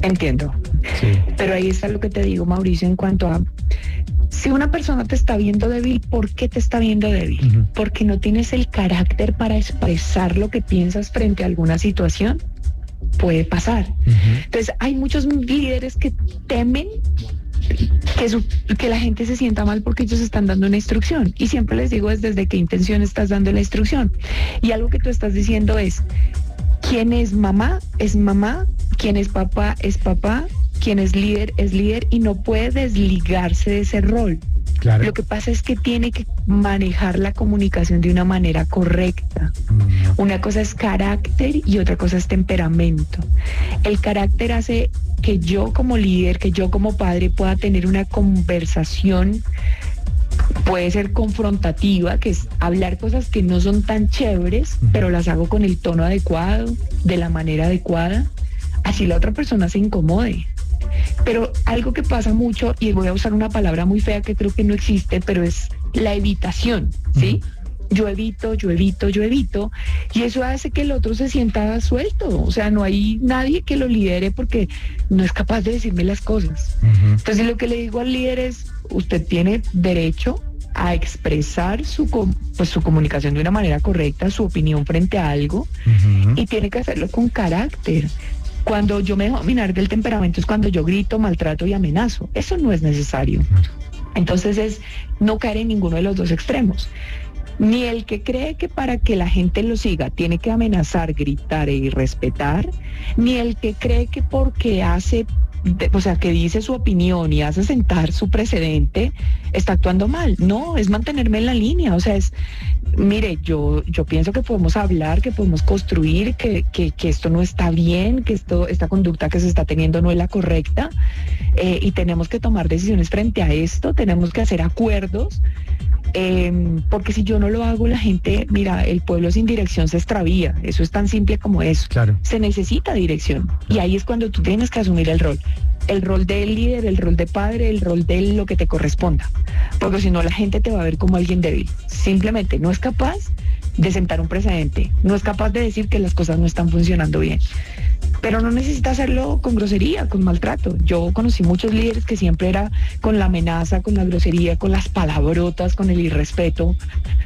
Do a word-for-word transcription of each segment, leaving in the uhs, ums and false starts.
Entiendo. Sí. Pero ahí está lo que te digo, Mauricio, en cuanto a... Si una persona te está viendo débil, ¿por qué te está viendo débil? Uh-huh. Porque no tienes el carácter para expresar lo que piensas frente a alguna situación. Puede pasar. Uh-huh. Entonces, hay muchos líderes que temen que, su, que la gente se sienta mal porque ellos están dando una instrucción. Y siempre les digo es desde qué intención estás dando la instrucción. Y algo que tú estás diciendo es, ¿quién es mamá? Es mamá. ¿Quién es papá? Es papá. Quien es líder es líder y no puede desligarse de ese rol. Claro. Lo que pasa es que tiene que manejar la comunicación de una manera correcta. Mm. Una cosa es carácter y otra cosa es temperamento. El carácter hace que yo como líder, que yo como padre pueda tener una conversación, puede ser confrontativa, que es hablar cosas que no son tan chéveres, uh-huh. pero las hago con el tono adecuado, de la manera adecuada, así la otra persona se incomode. Pero algo que pasa mucho, y voy a usar una palabra muy fea que creo que no existe, pero es la evitación, ¿sí? Uh-huh. Yo evito, yo evito, yo evito, y eso hace que el otro se sienta suelto, o sea, no hay nadie que lo lidere porque no es capaz de decirme las cosas. Uh-huh. Entonces lo que le digo al líder es, usted tiene derecho a expresar su, pues, su comunicación de una manera correcta, su opinión frente a algo, uh-huh. y tiene que hacerlo con carácter. Cuando yo me dejo dominar del temperamento es cuando yo grito, maltrato y amenazo. Eso no es necesario. Entonces es no caer en ninguno de los dos extremos. Ni el que cree que para que la gente lo siga tiene que amenazar, gritar e irrespetar, ni el que cree que porque hace, o sea, que dice su opinión y hace sentar su precedente, está actuando mal. No, es mantenerme en la línea. O sea, es, mire, yo, yo pienso que podemos hablar, que podemos construir, que, que, que esto no está bien, que esto, esta conducta que se está teniendo no es la correcta, eh, y tenemos que tomar decisiones frente a esto, tenemos que hacer acuerdos, eh, porque si yo no lo hago, la gente, mira, el pueblo sin dirección se extravía. Eso es tan simple como eso. Claro. Se necesita dirección, y ahí es cuando tú tienes que asumir el rol. El rol del líder, el rol de padre, el rol de lo que te corresponda. Porque si no, la gente te va a ver como alguien débil. Simplemente no es capaz de sentar un precedente. No es capaz de decir que las cosas no están funcionando bien. Pero no necesita hacerlo con grosería, con maltrato. Yo conocí muchos líderes que siempre era con la amenaza, con la grosería, con las palabrotas, con el irrespeto.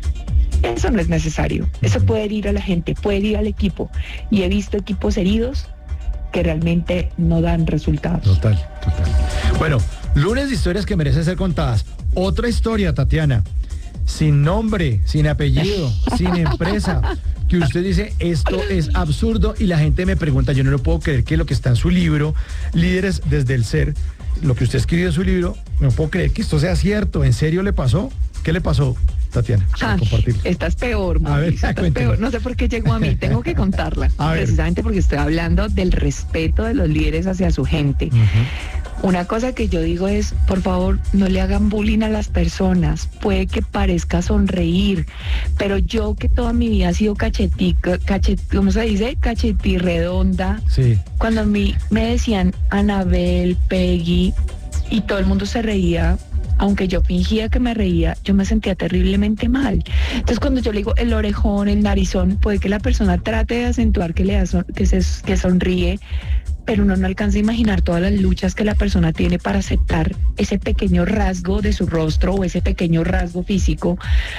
Eso no es necesario. Eso puede herir a la gente, puede herir al equipo. Y he visto equipos heridos que realmente no dan resultados. Total, total. Bueno, lunes de historias que merecen ser contadas. Otra historia, Tatiana, sin nombre, sin apellido, sin empresa, que usted dice, esto es absurdo, y la gente me pregunta, yo no lo puedo creer que lo que está en su libro, Líderes desde el Ser, lo que usted escribió en su libro, no puedo creer que esto sea cierto. ¿En serio le pasó? ¿Qué le pasó, Tatiana? Ah, esta es peor, Mauricio, a ver, esta es peor. No sé por qué llegó a mí, tengo que contarla. Precisamente porque estoy hablando del respeto de los líderes hacia su gente. Uh-huh. Una cosa que yo digo es, por favor, no le hagan bullying a las personas. Puede que parezca sonreír, pero yo que toda mi vida he sido cachetica, cachet, ¿cómo se dice? Cachetí redonda. Sí. Cuando a mí me decían Anabel, Peggy, y todo el mundo se reía, aunque yo fingía que me reía, yo me sentía terriblemente mal. Entonces, cuando yo le digo el orejón, el narizón, puede que la persona trate de acentuar que le da son, que, se, que sonríe, pero uno no alcanza a imaginar todas las luchas que la persona tiene para aceptar ese pequeño rasgo de su rostro o ese pequeño rasgo físico.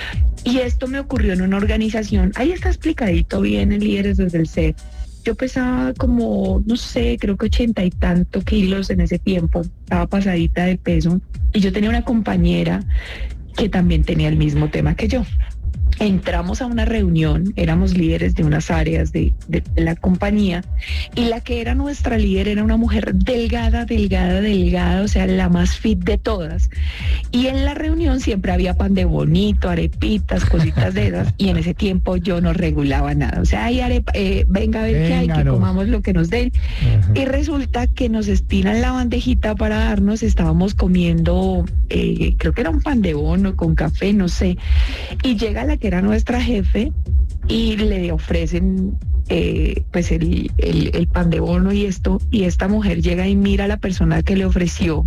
Y esto me ocurrió en una organización, ahí está explicadito bien en Líderes desde el Ser. Yo pesaba como, no sé, creo que ochenta y tanto kilos en ese tiempo, estaba pasadita de peso, y yo tenía una compañera que también tenía el mismo tema que yo. Entramos a una reunión, éramos líderes de unas áreas de, de, de la compañía, y la que era nuestra líder era una mujer delgada, delgada, delgada, o sea, la más fit de todas. Y en la reunión siempre había pan de bonito, arepitas, cositas de esas, y en ese tiempo yo no regulaba nada. O sea, hay arepa, eh, venga a ver qué hay, que comamos lo que nos den. Uh-huh. Y resulta que nos estiran la bandejita para darnos, estábamos comiendo, eh, creo que era un pan de bono con café, no sé, y llega la que era nuestra jefe y le ofrecen eh, pues el, el, el pan de bono y esto, y esta mujer llega y mira a la persona que le ofreció,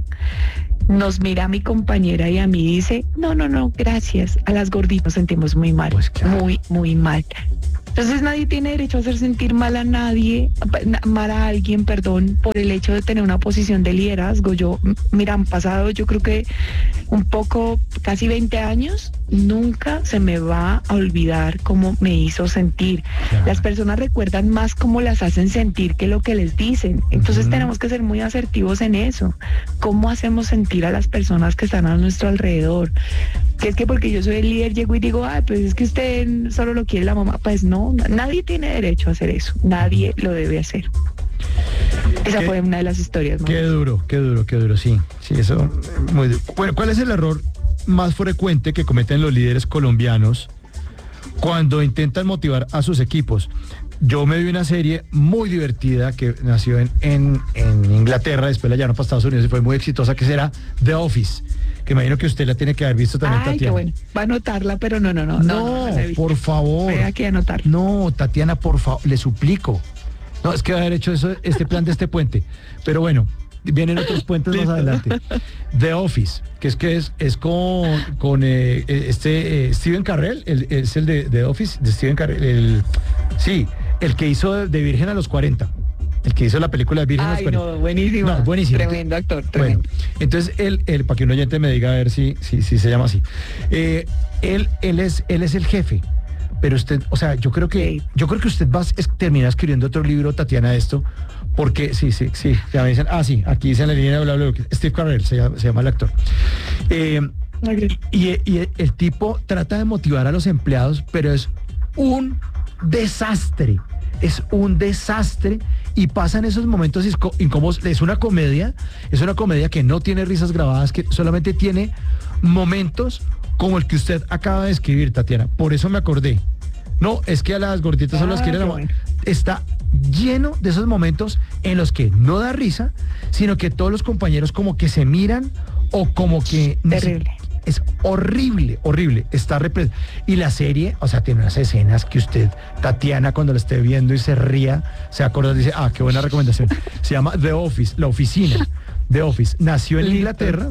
nos mira a mi compañera y a mí y dice, no, no, no, gracias, a las gorditas nos sentimos muy mal, pues claro. muy, muy mal. Entonces nadie tiene derecho a hacer sentir mal a nadie, mal a alguien, perdón, por el hecho de tener una posición de liderazgo. Yo, mira, han pasado yo creo que un poco, casi veinte años, nunca se me va a olvidar cómo me hizo sentir. Claro. Las personas recuerdan más cómo las hacen sentir que lo que les dicen. Entonces uh-huh. tenemos que ser muy asertivos en eso. ¿Cómo hacemos sentir a las personas que están a nuestro alrededor? Que es que porque yo soy el líder llego y digo, ay, pues es que usted solo lo quiere la mamá. Pues no, nadie tiene derecho a hacer eso. Nadie lo debe hacer. Esa qué, fue una de las historias. ¿No? Qué duro, qué duro, qué duro, sí. Sí, eso, muy duro. Bueno, ¿cuál es el error más frecuente que cometen los líderes colombianos cuando intentan motivar a sus equipos? Yo me vi una serie muy divertida que nació en, en, en Inglaterra, después la llevaron para Estados Unidos y fue muy exitosa, que será The Office, que imagino que usted la tiene que haber visto también, Ay, Tatiana. Qué bueno. Va a anotarla, pero no, no, no. No, no, no, no por favor. Voy aquí a anotarla. No, Tatiana, por favor, le suplico. No, es que va a haber hecho eso, este plan de este puente. Pero bueno, vienen otros puentes más adelante. The Office, que es que es, es con, con eh, este eh, Steven Carell, el, es el de The Office, de Steven Carell, el, sí, el que hizo de, de Virgen a los cuarenta. El que hizo la película de Virgen a los Ay, cuarenta. no, buenísimo. No, buenísimo. Tremendo actor, tremendo. Bueno, entonces él, él, para que un oyente me diga a ver si, si, si se llama así. Eh, él, él es, él es el jefe. Pero usted, o sea, yo creo que, sí. yo creo que usted va a terminar escribiendo otro libro, Tatiana, de esto, porque sí, sí, sí, ya me dicen, ah, sí, aquí dice en la línea de bla, bla, bla, Steve Carell se llama, se llama el actor. Eh, okay. y, y el tipo trata de motivar a los empleados, pero es un desastre, es un desastre y pasan esos momentos incómodos. Es una comedia, es una comedia que no tiene risas grabadas, que solamente tiene momentos como el que usted acaba de escribir, Tatiana. Por eso me acordé. No, es que a las gorditas solo las quiere la bueno. Está lleno de esos momentos en los que no da risa, sino que todos los compañeros como que se miran o como que... Terrible. Es horrible, horrible. Está repre... Y la serie, o sea, tiene unas escenas que usted, Tatiana, cuando la esté viendo y se ría, se acuerda y dice, ah, qué buena recomendación. Se llama The Office, La Oficina. The Office. Nació en Inglaterra,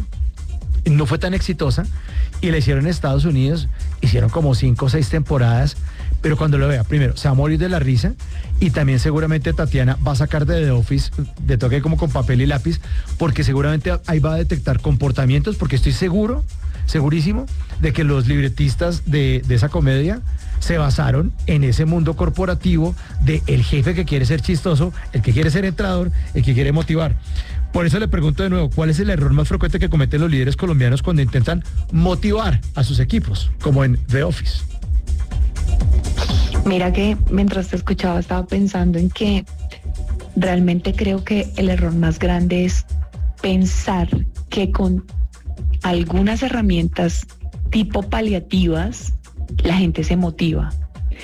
no fue tan exitosa, y la hicieron en Estados Unidos, hicieron como cinco o seis temporadas, pero cuando lo vea, primero, se va a morir de la risa, y también seguramente Tatiana va a sacar de The Office, de toque como con papel y lápiz, porque seguramente ahí va a detectar comportamientos, porque estoy seguro, segurísimo, de que los libretistas de, de esa comedia se basaron en ese mundo corporativo de el jefe que quiere ser chistoso, el que quiere ser entrador, el que quiere motivar. Por eso le pregunto de nuevo, ¿cuál es el error más frecuente que cometen los líderes colombianos cuando intentan motivar a sus equipos, como en The Office? Mira que mientras te escuchaba estaba pensando en que realmente creo que el error más grande es pensar que con algunas herramientas tipo paliativas la gente se motiva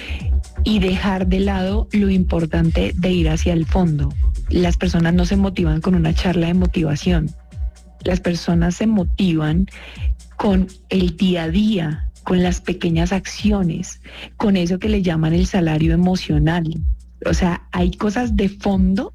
y dejar de lado lo importante de ir hacia el fondo. Las personas no se motivan con una charla de motivación. Las personas se motivan con el día a día, con las pequeñas acciones, con eso que le llaman el salario emocional. O sea, hay cosas de fondo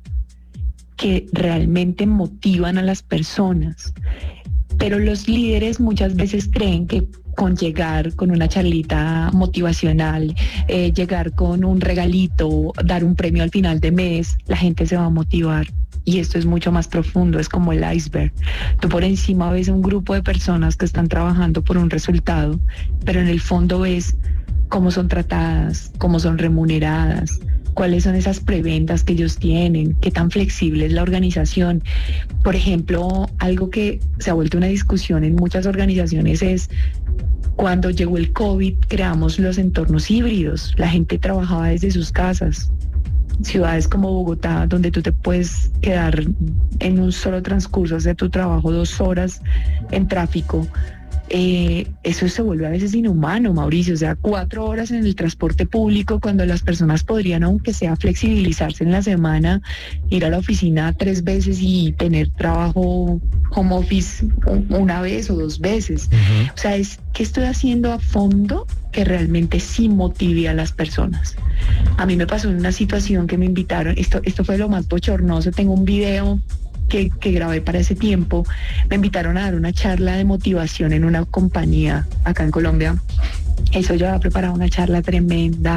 que realmente motivan a las personas. Pero los líderes muchas veces creen que con llegar con una charlita motivacional, eh, llegar con un regalito, dar un premio al final de mes, la gente se va a motivar. Y esto es mucho más profundo, es como el iceberg. Tú por encima ves un grupo de personas que están trabajando por un resultado, pero en el fondo ves cómo son tratadas, cómo son remuneradas, cuáles son esas prebendas que ellos tienen, qué tan flexible es la organización. Por ejemplo, algo que se ha vuelto una discusión en muchas organizaciones es cuando llegó el COVID, creamos los entornos híbridos. La gente trabajaba desde sus casas. Ciudades como Bogotá, donde tú te puedes quedar en un solo transcurso de tu trabajo dos horas en tráfico. Eh, eso se vuelve a veces inhumano, Mauricio, o sea, cuatro horas en el transporte público cuando las personas podrían, aunque sea flexibilizarse en la semana, ir a la oficina tres veces y tener trabajo home office una vez o dos veces. Uh-huh. O sea, es ¿qué estoy haciendo a fondo que realmente sí motive a las personas? A mí me pasó en una situación que me invitaron, esto, esto fue lo más bochornoso, tengo un video Que, que grabé para ese tiempo. Me invitaron a dar una charla de motivación en una compañía acá en Colombia. Eso yo había preparado una charla tremenda,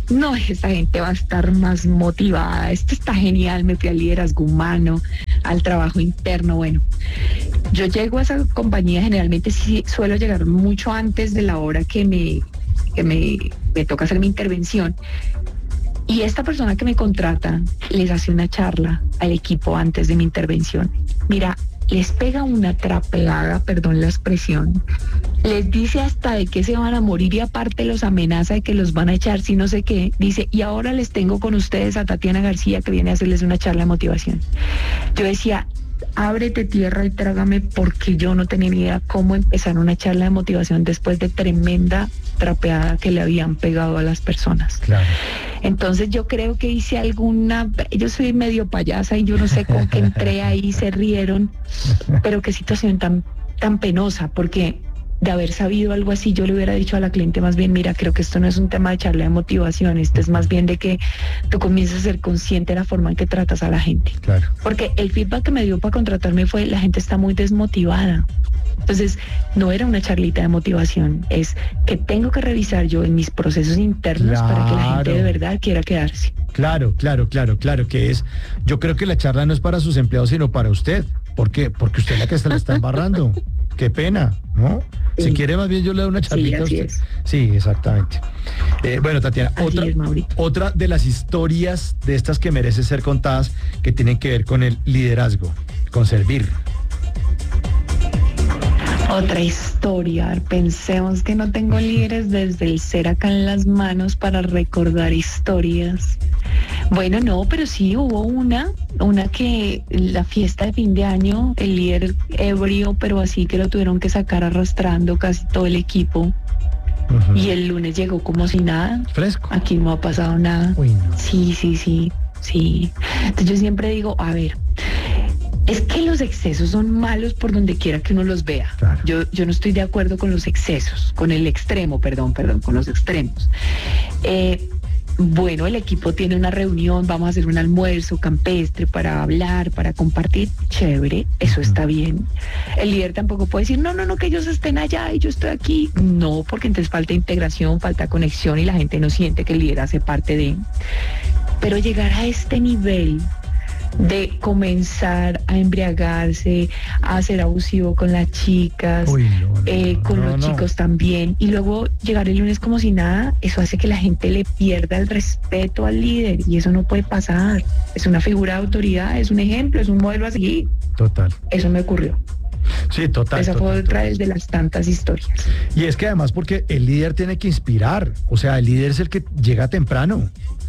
no, esta gente va a estar más motivada, esto está genial, me fui al liderazgo humano, al trabajo interno. Bueno, yo llego a esa compañía, generalmente sí suelo llegar mucho antes de la hora que me, que me, me toca hacer mi intervención. Y esta persona que me contrata les hace una charla al equipo antes de mi intervención. Mira, les pega una trapeada, perdón la expresión, les dice hasta de que se van a morir y aparte los amenaza de que los van a echar si no sé qué. Dice, y ahora les tengo con ustedes a Tatiana García que viene a hacerles una charla de motivación. Yo decía, ábrete tierra y trágame, porque yo no tenía ni idea cómo empezar una charla de motivación después de tremenda trapeada que le habían pegado a las personas. Claro. Entonces yo creo que hice alguna, yo soy medio payasa y yo no sé con qué entré ahí, se rieron, pero qué situación tan, tan penosa, porque de haber sabido algo así, yo le hubiera dicho a la cliente más bien, mira, creo que esto no es un tema de charla de motivación, esto es más bien de que tú comienzas a ser consciente de la forma en que tratas a la gente. Claro. Porque el feedback que me dio para contratarme fue, la gente está muy desmotivada. Entonces, no era una charlita de motivación, es que tengo que revisar yo en mis procesos internos Claro. para que la gente de verdad quiera quedarse. Claro, claro, claro, claro, que es, yo creo que la charla no es para sus empleados, sino para usted. ¿Por qué? Porque usted es la que se la está embarrando. Qué pena, ¿no? Sí. Si quiere, más bien yo le doy una charlita sí, así a usted. Es. Sí, exactamente. Eh, bueno, Tatiana, otra, es, otra de las historias de estas que merecen ser contadas que tienen que ver con el liderazgo, con servir. Otra historia, pensemos que no tengo líderes desde el ser acá en las manos para recordar historias. Bueno, no, pero sí hubo una, una que la fiesta de fin de año, el líder ebrio, pero así que lo tuvieron que sacar arrastrando casi todo el equipo. Uh-huh. Y el lunes llegó como si nada. Fresco. Aquí no ha pasado nada. Uy, no. Sí, sí, sí, sí. Entonces yo siempre digo, a ver, es que los excesos son malos por donde quiera que uno los vea. Claro. Yo, yo no estoy de acuerdo con los excesos, con el extremo, perdón, perdón, con los extremos. Eh, bueno, el equipo tiene una reunión, vamos a hacer un almuerzo campestre para hablar, para compartir. Chévere, eso está bien. El líder tampoco puede decir, no, no, no, que ellos estén allá y yo estoy aquí. No, porque entonces falta integración, falta conexión y la gente no siente que el líder hace parte de. Pero llegar a este nivel de comenzar a embriagarse, a ser abusivo con las chicas, Uy, no, no, eh, con no, los no. chicos también, y luego llegar el lunes como si nada, eso hace que la gente le pierda el respeto al líder, y eso no puede pasar. Es una figura de autoridad, es un ejemplo, es un modelo a seguir. Total. Eso me ocurrió. Sí, total. Esa total, fue otra total. de las tantas historias. Y es que además porque el líder tiene que inspirar, o sea, el líder es el que llega temprano.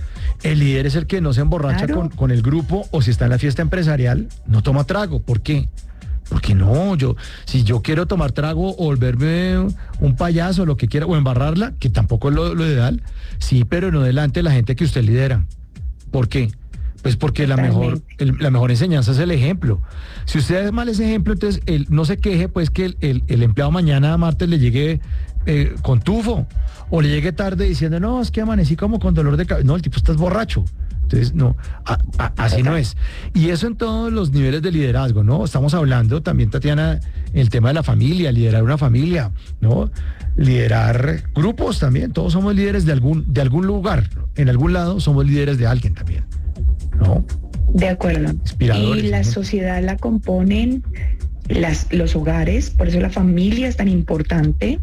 El líder es el que no se emborracha Claro. con, con el grupo, o si está en la fiesta empresarial, no toma trago. ¿Por qué? Porque no, yo, si yo quiero tomar trago o volverme un payaso, lo que quiera, o embarrarla, que tampoco es lo, lo ideal, sí, pero no delante de la gente que usted lidera. ¿Por qué? Pues porque la mejor, el, la mejor enseñanza es el ejemplo. Si usted es mal ese ejemplo, entonces el, no se queje, pues que el, el, el empleado mañana martes le llegue eh, con tufo, o le llegue tarde diciendo, no, es que amanecí como con dolor de cabeza. No, el tipo está borracho. Entonces, no, a, a, así no es. Y eso en todos los niveles de liderazgo, ¿no? Estamos hablando también, Tatiana, el tema de la familia, liderar una familia, ¿no? Liderar grupos también. Todos somos líderes de algún, de algún lugar. En algún lado somos líderes de alguien también, ¿no? De acuerdo. Inspiradores, Y la ¿no? sociedad la componen las, los hogares, por eso la familia es tan importante,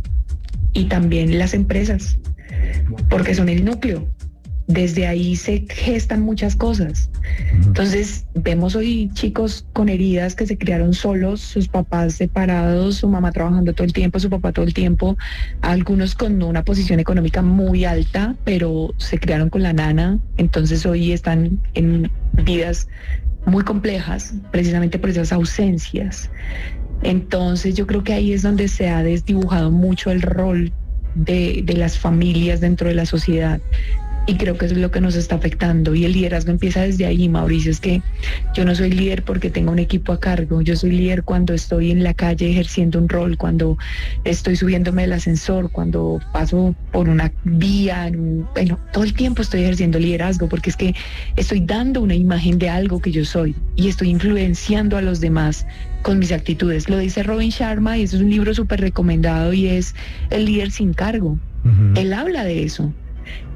y también las empresas, porque son el núcleo. Desde ahí se gestan muchas cosas. Entonces, vemos hoy chicos con heridas que se criaron solos, sus papás separados, su mamá trabajando todo el tiempo, su papá todo el tiempo, algunos con una posición económica muy alta, pero se criaron con la nana, entonces hoy están en vidas muy complejas, precisamente por esas ausencias. Entonces, yo creo que ahí es donde se ha desdibujado mucho el rol de, de las familias dentro de la sociedad. Y creo que eso es lo que nos está afectando. Y el liderazgo empieza desde ahí, Mauricio. Es que yo no soy líder porque tengo un equipo a cargo. Yo soy líder cuando estoy en la calle ejerciendo un rol, cuando estoy subiéndome el ascensor, cuando paso por una vía. Bueno, todo el tiempo estoy ejerciendo liderazgo porque es que estoy dando una imagen de algo que yo soy y estoy influenciando a los demás con mis actitudes. Lo dice Robin Sharma y eso es un libro súper recomendado y es El líder sin cargo. Uh-huh. Él habla de eso.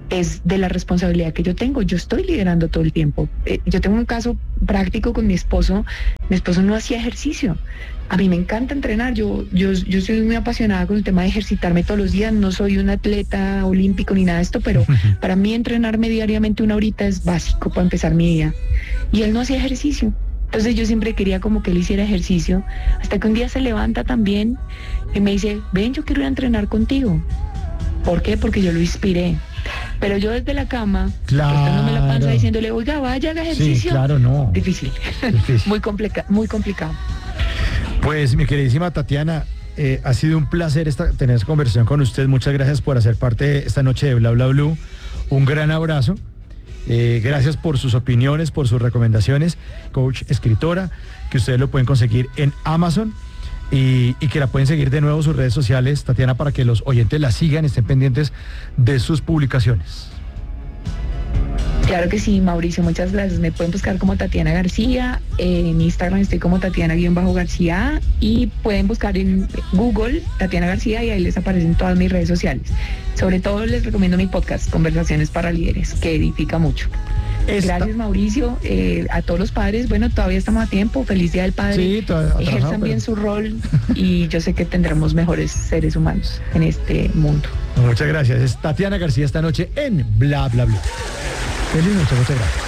es de la responsabilidad que yo tengo. Yo estoy liderando todo el tiempo. Eh, yo tengo un caso práctico con mi esposo. Mi esposo no hacía ejercicio. A mí me encanta entrenar. Yo, yo, yo soy muy apasionada con el tema de ejercitarme todos los días. No soy un atleta olímpico ni nada de esto, pero para mí entrenarme diariamente una horita es básico para empezar mi día. Y él no hacía ejercicio. Entonces yo siempre quería como que él hiciera ejercicio. Hasta que un día se levanta también y me dice, ven, yo quiero ir a entrenar contigo. ¿Por qué? Porque yo lo inspiré. Pero yo desde la cama, Claro. cortándome la panza, diciéndole, oiga, vaya, haga ejercicio. Sí, claro, no. Difícil. Difícil. muy complica muy complicado. Pues mi queridísima Tatiana, eh, ha sido un placer esta, tener esta conversación con usted. Muchas gracias por hacer parte esta noche de Bla Bla Blue. Un gran abrazo. Eh, gracias por sus opiniones, por sus recomendaciones. Coach, escritora, que ustedes lo pueden conseguir en Amazon y, y que la pueden seguir de nuevo en sus redes sociales, Tatiana, para que los oyentes la sigan, estén pendientes de sus publicaciones. Claro que sí, Mauricio, muchas gracias. Me pueden buscar como Tatiana García, eh, en Instagram estoy como Tatiana-García y pueden buscar en Google Tatiana García y ahí les aparecen todas mis redes sociales. Sobre todo les recomiendo mi podcast, Conversaciones para Líderes, que edifica mucho. Esta... Gracias, Mauricio. Eh, a todos los padres, bueno, todavía estamos a tiempo. Feliz Día del Padre. Sí, todavía, ejerzan pero... bien su rol y yo sé que tendremos mejores seres humanos en este mundo. Muchas gracias. Es Tatiana García esta noche en Bla Bla Bla. Feliz noche, muchas gracias.